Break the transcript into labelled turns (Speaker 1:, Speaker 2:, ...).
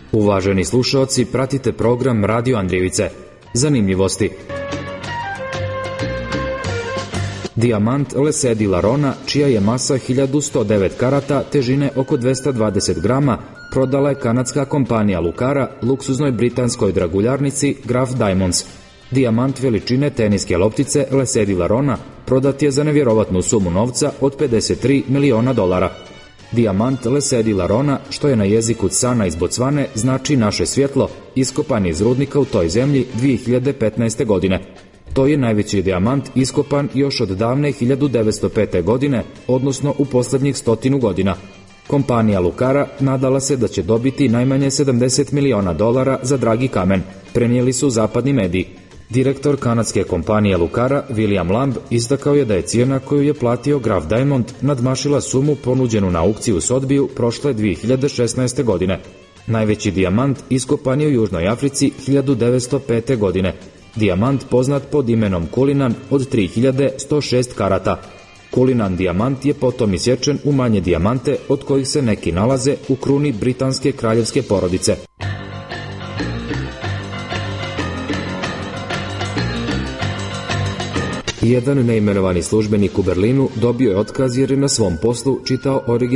Speaker 1: Uvaženi slušaoci, pratite program Radio Andrijevice. Zanimljivosti. Dijamant Lesedi Larona, čija je masa 1109 karata, težine oko 220 grama, prodala je kanadska kompanija Lucara luksuznoj britanskoj draguljarnici Graf Diamonds. Dijamant veličine teniske loptice Lesedi Larona prodat je za nevjerovatnu sumu novca od $53 miliona. Dijamant Lesedi Larona, što je na jeziku Tsana iz Bocvane, znači naše svjetlo, iskopan je iz rudnika u toj zemlji 2015. godine. To je najveći dijamant iskopan još od davne 1905. godine, odnosno u posljednjih 100 godina. Kompanija Lucara nadala se da će dobiti najmanje $70 miliona za dragi kamen, prenijeli su zapadni mediji. Direktor kanadske kompanije Lucara, William Lamb, istakao je da je cijena koju je platio Graf Diamond nadmašila sumu ponuđenu na aukciju Sotbiju prošle 2016. godine. Najveći dijamant iskopan je u Južnoj Africi 1905. godine. Dijamant poznat pod imenom Cullinan od 3106 karata. Cullinan dijamant je potom isječen u manje dijamante, od kojih se neki nalaze u kruni britanske kraljevske porodice. Jedan neimenovani službenik u Berlinu dobio je otkaz jer je na svom poslu čitao originalno